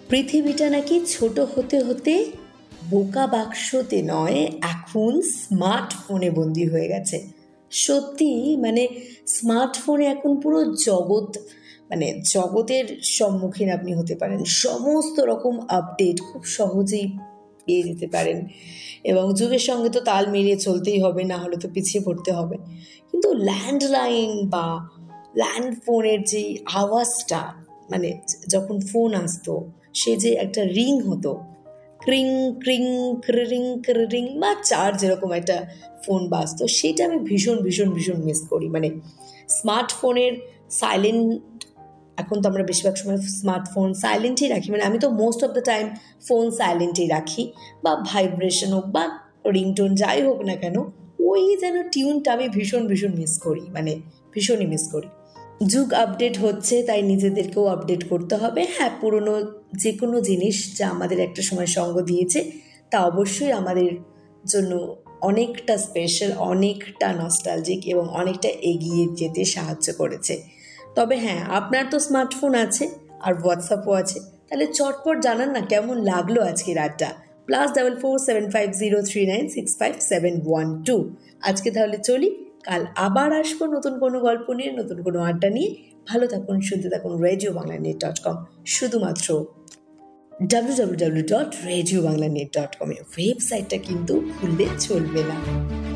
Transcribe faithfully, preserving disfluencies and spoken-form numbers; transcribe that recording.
পৃথিবীটা নাকি ছোট হতে হতে বোকা বাক্সতে নয়, এখন স্মার্টফোনে বন্দি হয়ে গেছে। সত্যি, মানে স্মার্টফোনে এখন পুরো জগৎ, মানে জগতের সম্মুখীন আপনি হতে পারেন। সমস্ত রকম আপডেট খুব সহজেই পেয়ে যেতে পারেন, এবং যুগের সঙ্গে তো তাল মিলিয়ে চলতেই হবে, না হলে তো পিছিয়ে পড়তে হবে। কিন্তু ল্যান্ডলাইন বা ল্যান্ড ফোনের যে আওয়াজটা, মানে যখন ফোন আসতো, সে যে একটা রিং হতো, ক্রিং ক্রিং ক্রিং ক্রিং, বা চার যেরকম একটা ফোন বাজতো, সেটা আমি ভীষণ ভীষণ ভীষণ মিস করি। মানে স্মার্টফোনের সাইলেন্ট, এখন তো আমরা বেশিরভাগ সময় স্মার্টফোন সাইলেন্টই রাখি, মানে আমি তো most of the time phone সাইলেন্টই রাখি, বা ভাইব্রেশন হোক বা রিংটোন যাই হোক না কেন, ওই যেন টিউনটা আমি ভীষণ ভীষণ মিস করি, মানে ভীষণই মিস করি। যুগ আপডেট হচ্ছে, তাই নিজেদেরকেও আপডেট করতে হবে। হ্যাঁ, পুরনো যে কোনো জিনিস যা আমাদের একটা সময় সঙ্গ দিয়েছে, তা অবশ্যই আমাদের জন্য অনেকটা স্পেশাল, অনেকটা নস্টালজিক এবং অনেকটা এগিয়ে যেতে সাহায্য করেছে। তবে হ্যাঁ, আপনার তো স্মার্টফোন আছে আর হোয়াটসঅ্যাপও আছে, তাহলে চটপট জানান না কেমন লাগলো আজকের আড্ডা। Plus double four seven five zero three nine six five seven one two. আজকে তাহলে চলি, কাল আবার আসবো নতুন কোনো গল্প নিয়ে, নতুন কোনো আড্ডা নিয়ে। ভালো থাকুন, শুনতে থাকুন radio Bangla net dot com, শুধুমাত্র W W W dot radio Bangla net dot com এর ওয়েবসাইটটা কিন্তু ভুললে চলবে না।